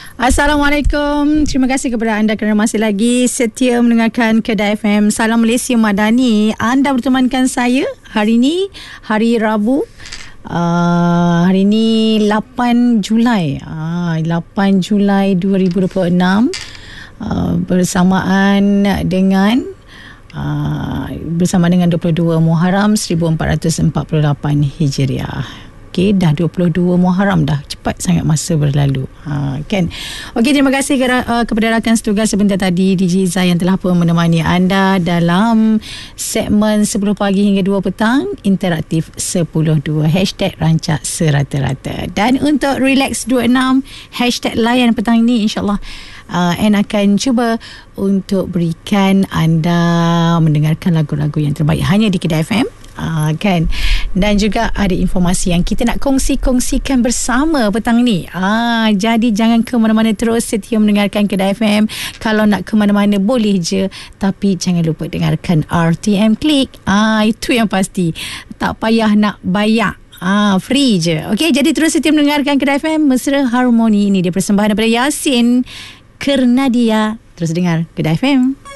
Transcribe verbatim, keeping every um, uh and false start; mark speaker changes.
Speaker 1: Assalamualaikum. Terima kasih kepada anda kerana masih lagi setia mendengarkan Kedah F M. Salam Malaysia Madani. Anda bertemankan saya hari ini, hari Rabu. Uh, hari ini lapan Julai. Uh, lapan Julai dua ribu dua puluh enam. Uh, bersamaan dengan uh, bersama dengan dua puluh dua Muharram seribu empat ratus empat puluh lapan Hijriah. Okey, dah dua puluh dua Muharram dah. Cepat sangat masa berlalu. Ha, kan? Okey, terima kasih ke, uh, kepada rakan setugas sebentar tadi D J Zai yang telah pun menemani anda dalam segmen sepuluh pagi hingga dua petang interaktif sepuluh dua hashtag rancak serata-rata. Dan untuk Relax dua puluh enam hashtag layan petang ini, insyaAllah Uh, Anne akan cuba untuk berikan anda mendengarkan lagu-lagu yang terbaik hanya di Kedah F M, uh, kan? Dan juga ada informasi yang kita nak kongsi-kongsikan bersama petang ni. Ah, jadi jangan ke mana-mana, terus setia mendengarkan Kedah F M. Kalau nak ke mana-mana boleh je, tapi jangan lupa dengarkan R T M Klik. Ah, itu yang pasti. Tak payah nak bayar. Ah, free je. Okey, jadi terus setia mendengarkan Kedah F M. Mesra Harmoni ini dia persembahan daripada Yasin Kernadia. Terus dengar Kedah F M.